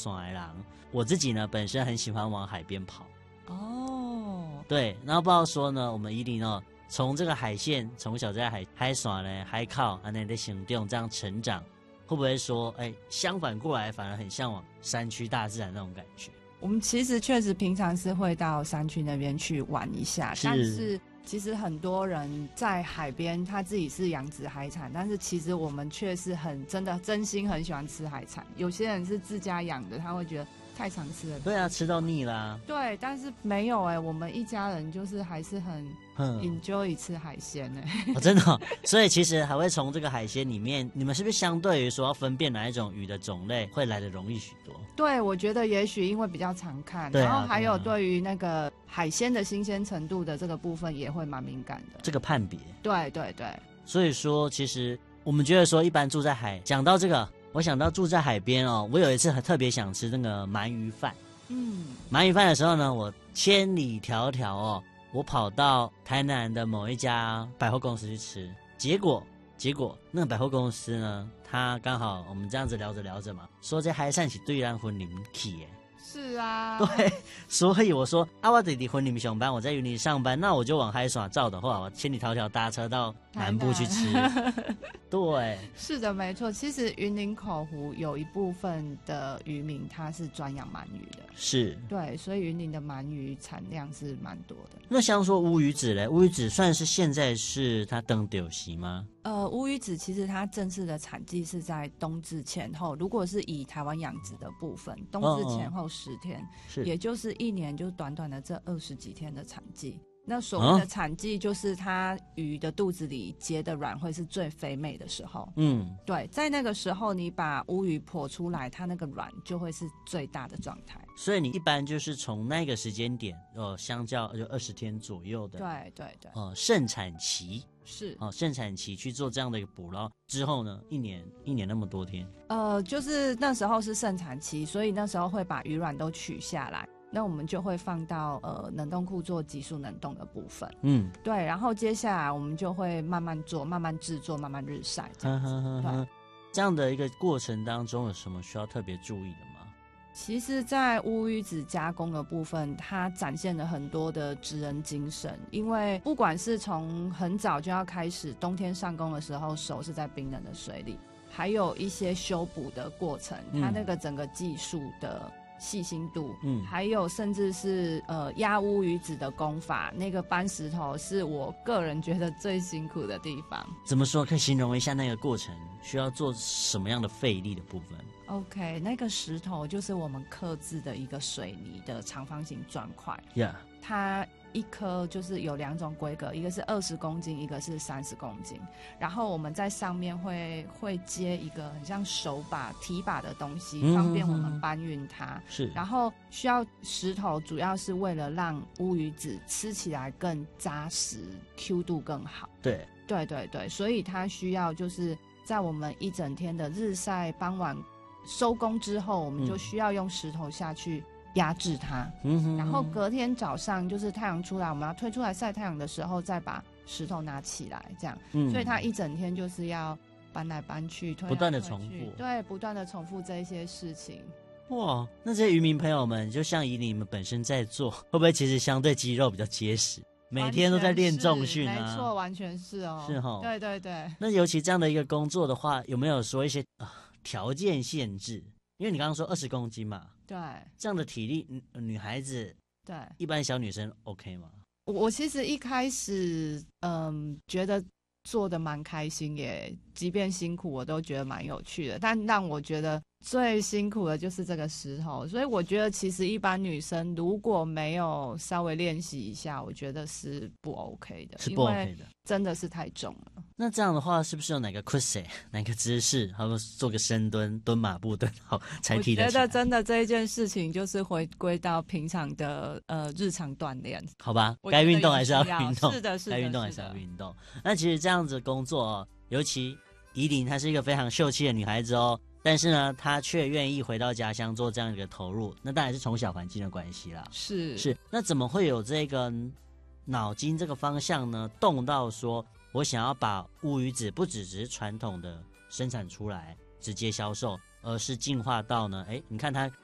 山的人，我自己呢本身很喜欢往海边跑。 哦， 对，然后不知道说呢，我们宜林哦，从这个海线从小在海山呢海靠安内的行动这样成长，会不会说，哎，相反过来反而很向往山区大自然那种感觉？ 我们其实确实平常是会到山区那边去玩一下，但是其实很多人在海边他自己是养殖海产，但是其实我们却是真心很喜欢吃海产。有些人是自家养的，他会觉得太常吃了， 对啊，吃到腻啦。 对，但是没有我们一家人就是还是很enjoy 吃海鲜哦，真的哦，所以其实还会从这个海鲜里面，你们是不是相对于说要分辨哪一种鱼的种类会来得容易许多？ 对，我觉得也许因为比较常看， 对啊， 然后还有对于那个海鲜的新鲜程度的这个部分也会蛮敏感的， 这个判别。 对对对， 所以说其实我们觉得说一般住在海，讲到这个我想到住在海边哦，我有一次很特别想吃那个鳗鱼饭。鳗鱼饭的时候呢，我千里迢迢哦，我跑到台南的某一家百货公司去吃，结果那个百货公司呢，他刚好我们这样子聊着聊着嘛，说这海产是对咱婚礼去耶。 是啊， 对，所以我说啊，我得婚礼上班，我在云林上班，那我就往海耍照的话，我千里迢迢搭车到南部去吃。对， 是的，没错。其实云林口湖有一部分的渔民他是专养鳗鱼的， 是， 对，所以云林的鳗鱼产量是蛮多的。 那像说乌鱼子嘞，乌鱼子算是现在是它登丢席吗？ 乌鱼子其实它正式的产季是在冬至前后，如果是以台湾养殖的部分，冬至前后10天，也就是一年就短短的这20几天的产季。那所谓的产季就是它鱼的肚子里结的卵会是最肥美的时候，对，在那个时候你把乌鱼剖出来，它那个卵就会是最大的状态。 所以你一般就是从那个时间点，相较就20天左右的， 对对对， 盛产期是盛产期去做这样的一个捕捞之后呢，一年那么多天， 就是那时候是盛产期，所以那时候会把鱼卵都取下来。那我们就会放到冷冻库做急速冷冻的部分，对，然后接下来我们就会慢慢做、慢慢制作、慢慢日晒这样子。对， 这样的一个过程当中有什么需要特别注意的吗？ 其实在乌鱼子加工的部分，它展现了很多的职人精神，因为不管是从很早就要开始，冬天上工的时候手是在冰冷的水里，还有一些修补的过程，它那个整个技术的细心度，还有甚至是压乌鱼子的功法，那个搬石头是我个人觉得最辛苦的地方。 怎么说？可以形容一下那个过程需要做什么样的费力的部分？ OK， 那个石头就是我们刻制的一个水泥的长方形砖块，它一颗就是有2种规格，一个是20公斤，一个是30公斤。然后我们在上面会接一个很像手把、提把的东西，方便我们搬运它。 是， 然后需要石头，主要是为了让乌鱼子吃起来更扎实 ，Q 度更好。 对， 对对对，所以它需要就是在我们一整天的日晒，傍晚收工之后，我们就需要用石头下去压制它，然后隔天早上就是太阳出来，我们要推出来晒太阳的时候，再把石头拿起来，这样，所以它一整天就是要搬来搬去，推来推去， 不断的重复， 对，不断的重复这一些事情。 哇，那这些渔民朋友们，就像以你们本身在做，会不会其实相对肌肉比较结实？每天都在练重训啊？ 没错，完全是哦， 是齁， 对对对。 那尤其这样的一个工作的话，有没有说一些条件限制？因为你刚刚说20公斤嘛， 对， 这样的体力，女孩子， 对， 一般小女生 OK 吗？ 我其实一开始，觉得做的蛮开心，也即便辛苦，我都觉得蛮有趣的。但让我觉得最辛苦的就是这个石头，所以我觉得其实一般女生如果没有稍微练习一下，我觉得是不 OK 的， 是不 OK 的， 真的是太重了。 那这样的话，是不是有哪个 cruise 哪个姿势，还有做个深蹲、蹲马步蹲好才提得起来？ 我觉得真的这一件事情就是回归到平常的日常锻炼， 好吧？该运动还是要运动， 是的，是的， 该运动还是要运动。那其实这样子工作哦，尤其宜琳她是一个非常秀气的女孩子哦，但是呢，她却愿意回到家乡做这样一个投入，那当然是从小环境的关系啦。是，那怎么会有这个脑筋这个方向呢？动到说我想要把乌鱼子不只是传统的生产出来直接销售，而是进化到呢，你看它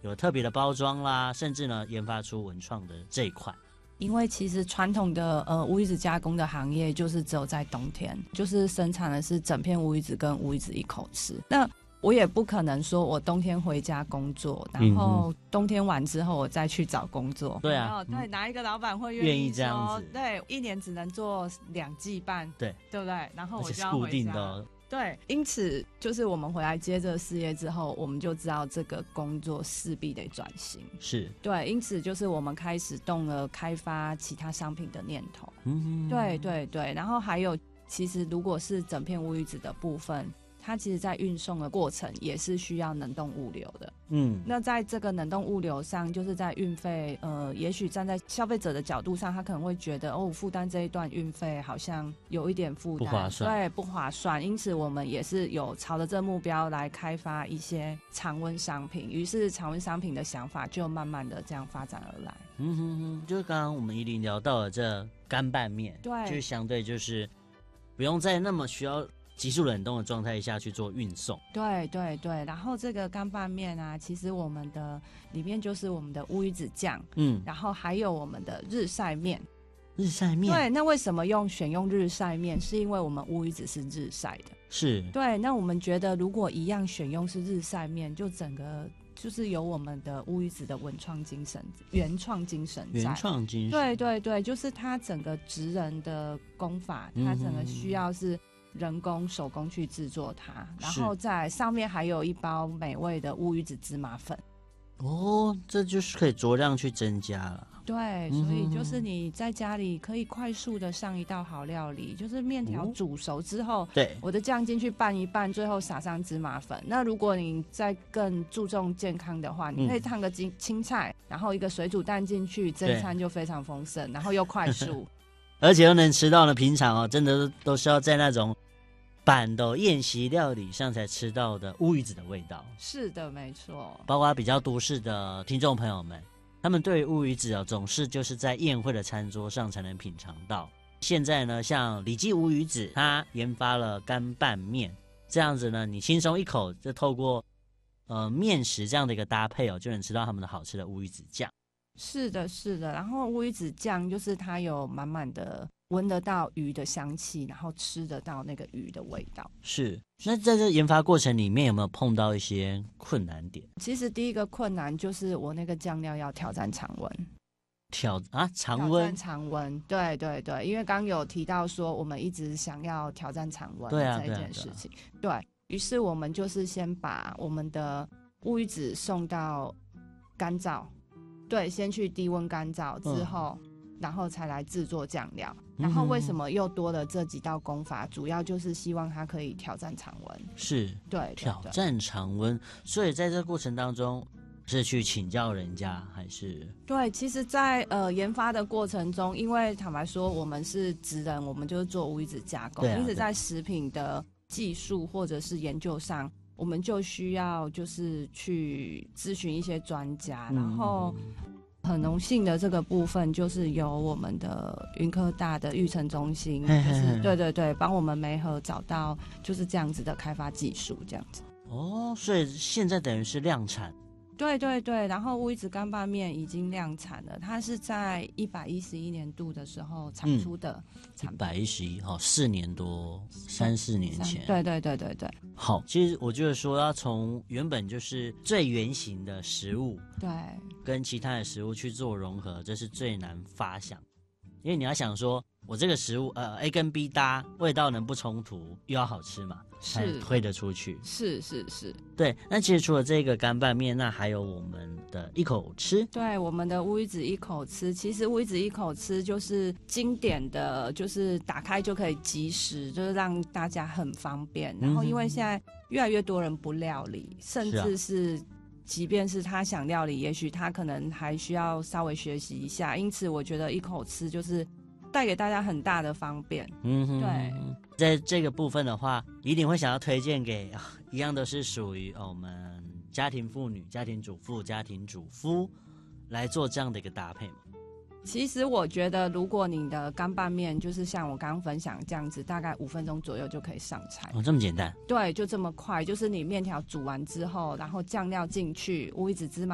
有特别的包装啦，甚至呢研发出文创的这一块？ 因为其实传统的乌鱼子加工的行业就是只有在冬天，就是生产的是整片乌鱼子跟乌鱼子一口吃。那我也不可能说我冬天回家工作，然后冬天完之后我再去找工作。 对啊， 对，哪一个老板会愿意说这样子？ 对，一年只能做2季半， 对不对？然后我就要固回家。 定的哦。 对，因此就是我们回来接这个事业之后，我们就知道这个工作势必得转型。 是， 对，因此就是我们开始动了开发其他商品的念头。对对对，然后还有，其实如果是整片乌鱼子的部分，它其实在运送的过程也是需要冷冻物流的。那在这个冷冻物流上，就是在运费，也许站在消费者的角度上，他可能会觉得负担这一段运费好像有一点负担， 不划算， 对，不划算。因此我们也是有朝着这目标来开发一些常温商品，于是常温商品的想法就慢慢的这样发展而来。 就是刚刚我们依琳聊到了这干拌面， 对， 就相对就是不用在那么需要急速冷冻的状态下去做运送。对对对，然后这个干拌面啊，其实我们的里面就是我们的乌鱼子酱，然后还有我们的日晒面。 日晒面， 对，那为什么选用日晒面？是因为我们乌鱼子是日晒的。 是，对， 那我们觉得如果一样选用是日晒面，就整个就是有我们的乌鱼子的原创精神在。对对对，就是它整个职人的工法，它整个需要是人工手工去制作它，然后在上面还有一包美味的乌鱼子芝麻粉。 这就是可以酌量去增加了。 对，所以就是你在家里可以快速的上一道好料理，就是面条煮熟之后， 对， 我的酱进去拌一拌，最后撒上芝麻粉。那如果你再更注重健康的话，你可以烫个青菜，然后一个水煮蛋进去，这一餐就非常丰盛，然后又快速， 而且又能吃到呢。平常真的都是要在那种板的宴席料理上才吃到的乌鱼子的味道。 是的，没错。 包括比较都市的听众朋友们，他们对于乌鱼子总是就是在宴会的餐桌上才能品尝到。现在呢，像李记乌鱼子，他研发了干拌面，这样子呢，你轻松一口就透过面食这样的一个搭配就能吃到他们的好吃的乌鱼子酱。 是的，是的。然后乌鱼子酱就是它有满满的闻得到鱼的香气，然后吃得到那个鱼的味道。是。 那在这研发过程里面有没有碰到一些困难点？ 其实第一个困难就是我那个酱料要挑战常温。 常温？ 常温，对对对，因为刚有提到说我们一直想要挑战常温这件事情。对，于是我们就是先把我们的乌鱼子送到干燥，对，先去低温干燥之后，然后才来制作酱料。然后为什么又多了这几道工法？主要就是希望它可以挑战常温。 是，对，挑战常温。所以在这个过程当中，是去请教人家还是？ 对，其实在研发的过程中，因为坦白说我们是职人，我们就是做乌鱼子加工，因此在食品的技术或者是研究上，我们就需要就是去咨询一些专家，然后很荣幸的这个部分就是由我们的云科大的育成中心，就是对对对，帮我们媒合找到就是这样子的开发技术，这样子。 所以现在等于是量产。 对对对，然后乌鱼子干拌面已经量产了，它是在111年度的时候产出的产品。 111，4年多，3-4年前。 对对对对对。 好，其实我觉得说要从原本就是最原型的食物， 对， 跟其他的食物去做融合，这是最难发想，因为你要想说，我这个食物A 跟 B 搭，味道能不冲突，又要好吃嘛，才推得出去。是。对，那其实除了这个干拌面，那还有我们的一口吃。对， 我们的乌鱼子一口吃，其实乌鱼子一口吃就是经典的，就是打开就可以即食，就是让大家很方便。然后因为现在越来越多人不料理，甚至是即便是他想料理，也许他可能还需要稍微学习一下，因此我觉得一口吃就是带给大家很大的方便。对， 在这个部分的话，一定会想要推荐给一样都是属于我们家庭妇女、家庭主妇、家庭主夫来做这样的一个搭配嘛。 其实我觉得，如果你的干拌面就是像我刚刚分享这样子，大概5分钟左右就可以上菜。 这么简单？ 对，就这么快。就是你面条煮完之后，然后酱料进去，乌鱼子芝麻